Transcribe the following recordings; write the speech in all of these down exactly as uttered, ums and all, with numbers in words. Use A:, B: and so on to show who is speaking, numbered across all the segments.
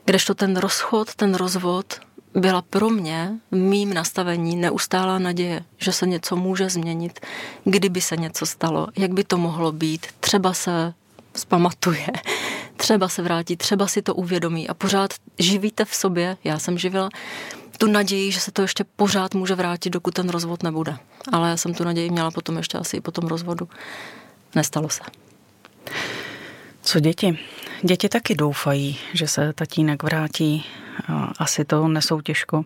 A: Kdežto ten rozchod, ten rozvod byla pro mě v mým nastavení neustálá naděje, že se něco může změnit, kdyby se něco stalo, jak by to mohlo být, třeba se vzpamatuje, třeba se vrátí, třeba si to uvědomí a pořád živíte v sobě, já jsem živila, tu naději, že se to ještě pořád může vrátit, dokud ten rozvod nebude. Ale já jsem tu naději měla potom ještě asi i po tom rozvodu. Nestalo se.
B: Co děti? Děti taky doufají, že se tatínek vrátí. Asi to nesou těžko.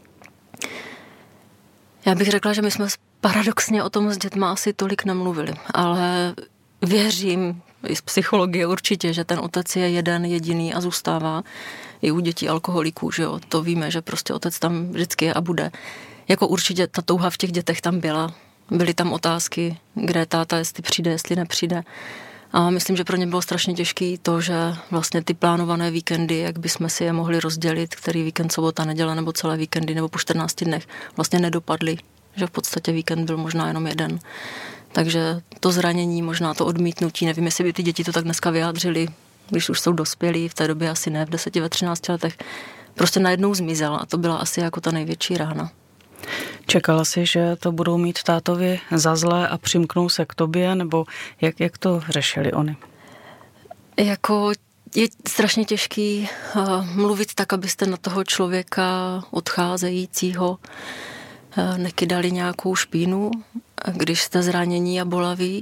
A: Já bych řekla, že my jsme paradoxně o tom s dětma asi tolik nemluvili, ale věřím, i z psychologie určitě, že ten otec je jeden, jediný a zůstává. I u dětí alkoholiků, že jo, to víme, že prostě otec tam vždycky je a bude. Jako určitě ta touha v těch dětech tam byla. Byly tam otázky, kde táta, jestli přijde, jestli nepřijde. A myslím, že pro ně bylo strašně těžký to, že vlastně ty plánované víkendy, jak bychom si je mohli rozdělit, který víkend, sobota, neděle nebo celé víkendy nebo po čtrnácti dnech, vlastně nedopadly. Že v podstatě víkend byl možná jenom jeden. Takže to zranění, možná to odmítnutí, nevím, jestli by ty děti to tak dneska vyjádřili, když už jsou dospělí, v té době asi ne, v deseti, ve třinácti letech, prostě najednou zmizel a to byla asi jako ta největší rána.
B: Čekala jsi, že to budou mít tátovi za zlé a přimknou se k tobě, nebo jak, jak to řešili oni?
A: Jako je strašně těžký uh, mluvit tak, abyste na toho člověka odcházejícího uh, nekydali nějakou špínu, když jste zranění a bolaví.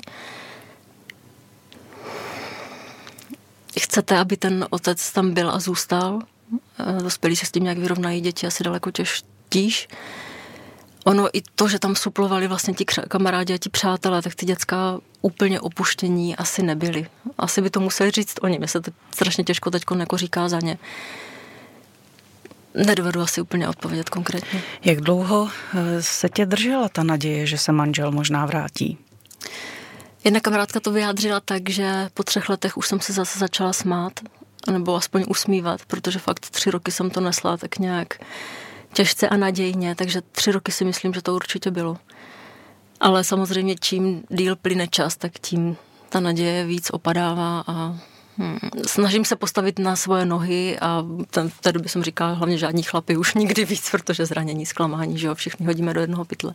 A: Chcete, aby ten otec tam byl a zůstal. Uh, dospělí se s tím nějak vyrovnají, děti asi daleko těžtíž. Ono i to, že tam suplovali vlastně ti kamarádi a ti přátelé, tak ty dětská úplně opuštění asi nebyly. Asi by to museli říct oni, mě se to strašně těžko teď jako říká za ně. Nedovedu asi úplně odpovědět konkrétně.
B: Jak dlouho se tě držela ta naděje, že se manžel možná vrátí?
A: Jedna kamarádka to vyjádřila tak, že po třech letech už jsem se zase začala smát, nebo aspoň usmívat, protože fakt tři roky jsem to nesla tak nějak těžce a nadějně, takže tři roky si myslím, že to určitě bylo. Ale samozřejmě čím díl plyne čas, tak tím ta naděje víc opadává a hmm, snažím se postavit na svoje nohy a ten, v té době jsem říkala, hlavně žádní chlapi už nikdy víc, protože zranění, zklamání, že jo, všichni hodíme do jednoho pytle.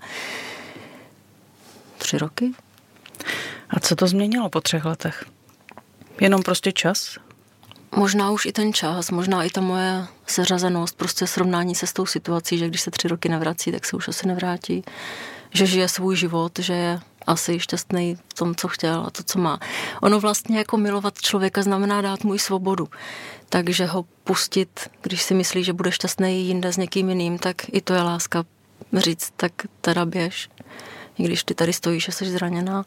A: Tři roky?
B: A co to změnilo po třech letech? Jenom prostě čas?
A: Možná už i ten čas, možná i ta moje seřazenost, prostě srovnání se s tou situací, že když se tři roky nevrací, tak se už asi nevrátí. Že žije svůj život, že je asi šťastný v tom, co chtěl a to, co má. Ono vlastně jako milovat člověka znamená dát mu i svobodu. Takže ho pustit, když si myslí, že bude šťastný jinde s někým jiným, tak i to je láska říct, tak teda běž. I když ty tady stojíš a jsi zraněná.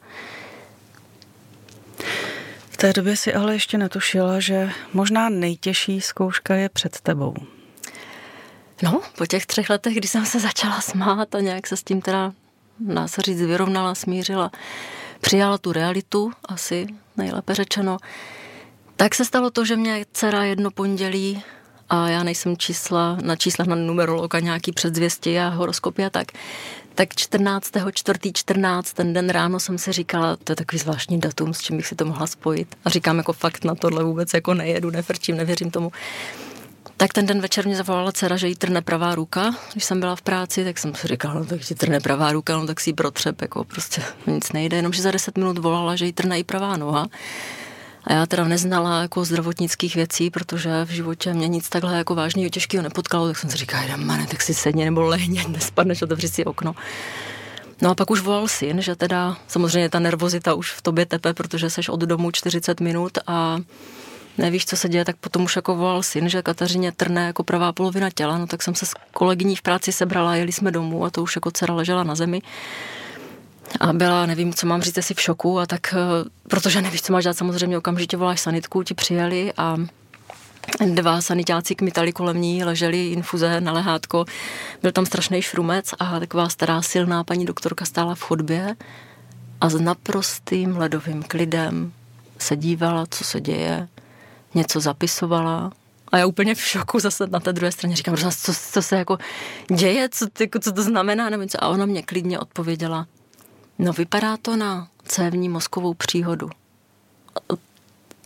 B: V té době si ale ještě netušila, že možná nejtěžší zkouška je před tebou.
A: No, po těch třech letech, kdy jsem se začala smát a nějak se s tím teda, dá se říct, vyrovnala, smířila, přijala tu realitu, asi nejlépe řečeno, tak se stalo to, že mě dcera jedno pondělí, a já nejsem čísla, na číslech na numerolog a nějaký předzvěstí a horoskopy a tak, tak čtrnáctého čtvrtého čtrnáct ten den ráno jsem si říkala, to je takový zvláštní datum, s čím bych si to mohla spojit. A říkám jako fakt na tohle vůbec jako nejedu, nefrčím, nevěřím tomu. Tak ten den večer mě zavolala dcera, že jí trne pravá ruka. Když jsem byla v práci, tak jsem si říkala, no tak ti trne pravá ruka, no tak si ji protřep, jako prostě nic nejde. Jenomže za deset minut volala, že jí trne i pravá noha. A já teda neznala jako zdravotnických věcí, protože v životě mě nic takhle jako vážného těžkého nepotkalo, tak jsem si říkala, jdem, tak si sedni nebo lehni, nespadneš, otevři si okno. No a pak už volal syn, že teda samozřejmě ta nervozita už v tobě tepe, protože seš od domu čtyřicet minut a nevíš, co se děje, tak potom už jako volal syn, že Kateřině trne jako pravá polovina těla, no tak jsem se s kolegyní v práci sebrala, jeli jsme domů a to už jako dcera ležela na zemi. A byla, nevím, co mám říct, asi v šoku a tak, protože nevíš, co máš dát, samozřejmě okamžitě voláš sanitku, ti přijeli a dva sanitáci kmitali kolem ní, leželi infuze na lehátko, byl tam strašný šrumec a taková stará silná paní doktorka stála v chodbě a s naprostým ledovým klidem se dívala, co se děje, něco zapisovala a já úplně v šoku zase na té druhé straně říkám, co, co se jako děje, co, jako, co to znamená, nevím co. A ona mě klidně odpověděla, no vypadá to na cévní mozkovou příhodu.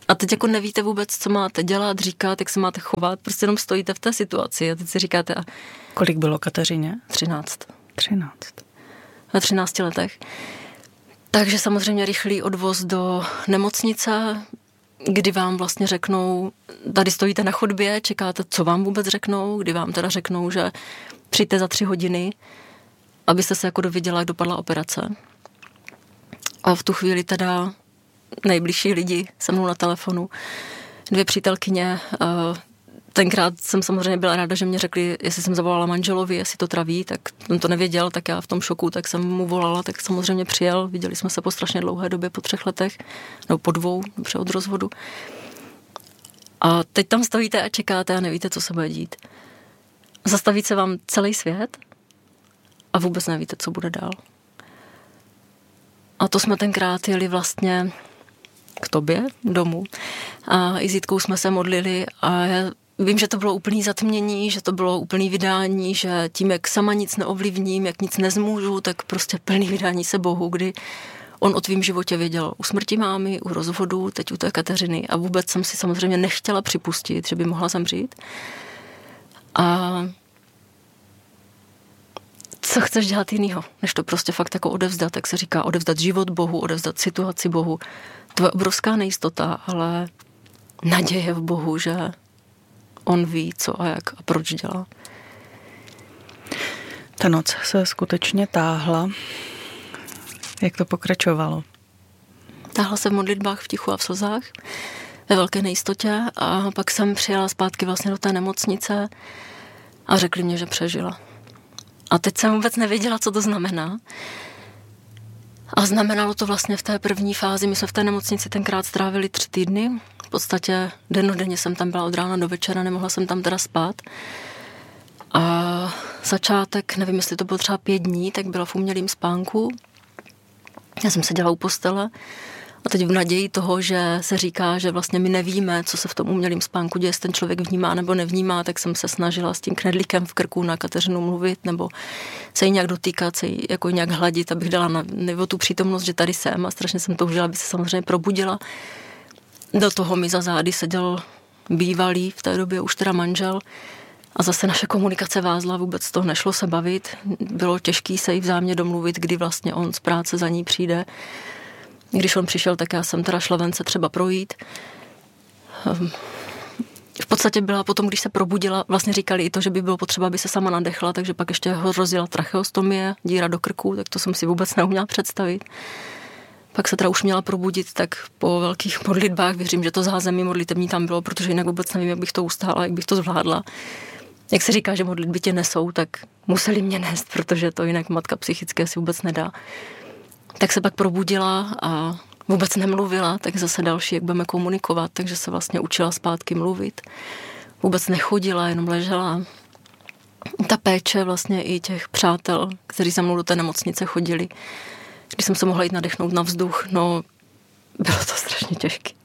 A: A teď jako nevíte vůbec, co máte dělat, říkat, jak se máte chovat, prostě jenom stojíte v té situaci a teď si říkáte... A...
B: Kolik bylo Kateřině?
A: Třináct.
B: Třináct.
A: Na třinácti letech. Takže samozřejmě rychlý odvoz do nemocnice, kdy vám vlastně řeknou, tady stojíte na chodbě, čekáte, co vám vůbec řeknou, kdy vám teda řeknou, že přijďte za tři hodiny, abyste se jako dověděla, jak dopadla operace. A v tu chvíli teda nejbližší lidi se mnou na telefonu, dvě přítelkyně. Tenkrát jsem samozřejmě byla ráda, že mě řekli, jestli jsem zavolala manželovi, jestli to traví, tak on to nevěděl, tak já v tom šoku, tak jsem mu volala, tak samozřejmě přijel. Viděli jsme se po strašně dlouhé době, po třech letech, nebo po dvou, dobře od rozvodu. A teď tam stojíte a čekáte a nevíte, co se bude dít. Zastaví se vám celý svět a vůbec nevíte, co bude dál. A to jsme tenkrát jeli vlastně k tobě domů a i s Jitkou jsme se modlili a já vím, že to bylo úplný zatmění, že to bylo úplný vydání, že tím, jak sama nic neovlivním, jak nic nezmůžu, tak prostě plný vydání se Bohu, kdy on o tvým životě věděl u smrti mámy, u rozvodu, teď u té Kateřiny a vůbec jsem si samozřejmě nechtěla připustit, že by mohla zemřít. A co chceš dělat jinýho, než to prostě fakt jako odevzdat, jak se říká, odevzdat život Bohu, odevzdat situaci Bohu. To je obrovská nejistota, ale naděje v Bohu, že on ví, co a jak a proč dělá.
B: Ta noc se skutečně táhla. Jak to pokračovalo?
A: Táhla se v modlitbách v tichu a v slzách, ve velké nejistotě a pak jsem přijela zpátky vlastně do té nemocnice a řekli mě, že přežila. A teď jsem vůbec nevěděla, co to znamená. A znamenalo to vlastně v té první fázi, my jsme v té nemocnici tenkrát strávili tři týdny, v podstatě dennodenně jsem tam byla od rána do večera, nemohla jsem tam teda spát. A začátek, nevím, jestli to bylo třeba pět dní, tak byla v umělým spánku. Já jsem seděla u postele a teď v naději toho, že se říká, že vlastně my nevíme, co se v tom umělém spánku děje, jestli ten člověk vnímá nebo nevnímá, tak jsem se snažila s tím knedlíkem v krku na Kateřinu mluvit nebo se jí nějak dotýkat, se jí jako nějak hladit, abych dala na nebo tu přítomnost, že tady jsem a strašně jsem toužila, aby se samozřejmě probudila. Do toho mi za zády seděl bývalý, v té době už teda manžel a zase naše komunikace vázla, vůbec toho nešlo se bavit. Bylo těžké se jí vzájemně domluvit, kdy vlastně on z práce za ní přijde. Když on přišel, tak já jsem teda šla ven se třeba projít. V podstatě byla potom, když se probudila, vlastně říkali i to, že by bylo potřeba, aby se sama nadechla, takže pak ještě hrozila tracheostomie, díra do krku, tak to jsem si vůbec neuměla představit. Pak se teda už měla probudit, tak po velkých modlitbách věřím, že to zázemí modlitební tam bylo, protože jinak vůbec nevím, jak bych to ustála, jak bych to zvládla. Jak se říká, že modlitby tě nesou, tak museli mě nést, protože to jinak matka psychické si vůbec nedá. Tak se pak probudila a vůbec nemluvila, tak zase další, jak budeme komunikovat, takže se vlastně učila zpátky mluvit. Vůbec nechodila, jenom ležela. Ta péče vlastně i těch přátel, kteří se mnou do té nemocnice chodili, když jsem se mohla jít nadechnout na vzduch, no bylo to strašně těžké.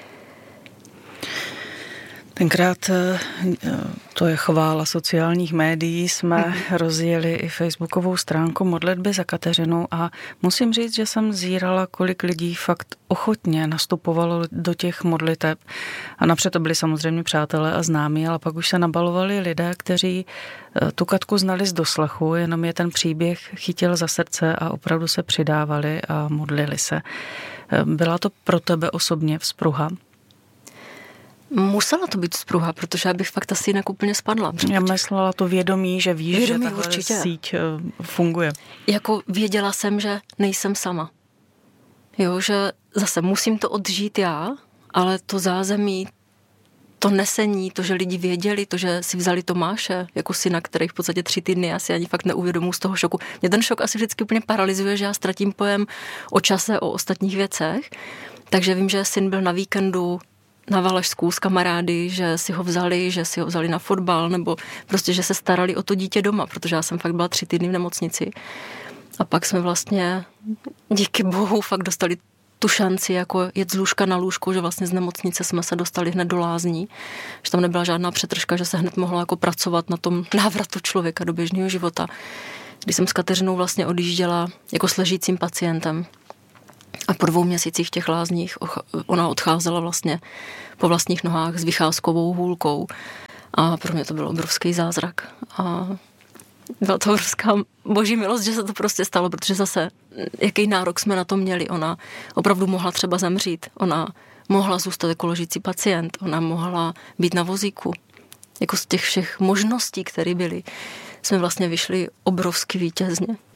A: Tenkrát, to je chvála sociálních médií, jsme rozjeli i facebookovou stránku Modlitby za Kateřinu a musím říct, že jsem zírala, kolik lidí fakt ochotně nastupovalo do těch modliteb. A napřed to byli samozřejmě přátelé a známí, ale pak už se nabalovali lidé, kteří tu Katku znali z doslechu, jenom je ten příběh chytil za srdce a opravdu se přidávali a modlili se. Byla to pro tebe osobně vzpruha? Musela to být vzpruha, protože já bych fakt asi jinak úplně spadla.
B: Já myslela to vědomí, že víš, vědomí, že tahle síť funguje.
A: Jako věděla jsem, že nejsem sama. Jo, že zase musím to odžít já, ale to zázemí, to nesení, to, že lidi věděli, to, že si vzali Tomáše jako syna, který v podstatě tři týdny, já si ani fakt neuvědomuji z toho šoku. Mě ten šok asi vždycky úplně paralyzuje, že já ztratím pojem o čase, o ostatních věcech. Takže vím, že syn byl na víkendu na Valašsku s kamarády, že si ho vzali, že si ho vzali na fotbal, nebo prostě, že se starali o to dítě doma, protože já jsem fakt byla tři týdny v nemocnici. A pak jsme vlastně díky Bohu fakt dostali tu šanci jako jet z lůžka na lůžko, že vlastně z nemocnice jsme se dostali hned do lázní, že tam nebyla žádná přetržka, že se hned mohla jako pracovat na tom návratu člověka do běžného života. Když jsem s Kateřinou vlastně odjížděla jako s ležícím pacientem. A po dvou měsících v těch lázních ona odcházela vlastně po vlastních nohách s vycházkovou hůlkou. A pro mě to byl obrovský zázrak. A byla to obrovská boží milost, že se to prostě stalo, protože zase, jaký nárok jsme na to měli. Ona opravdu mohla třeba zemřít. Ona mohla zůstat jako ležící pacient. Ona mohla být na vozíku. Jako z těch všech možností, které byly, jsme vlastně vyšli obrovsky vítězně.